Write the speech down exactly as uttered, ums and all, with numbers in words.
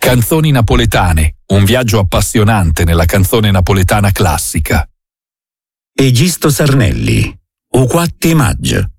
Canzoni napoletane, un viaggio appassionante nella canzone napoletana classica. Egisto Sarnelli, O Quatti Maggio.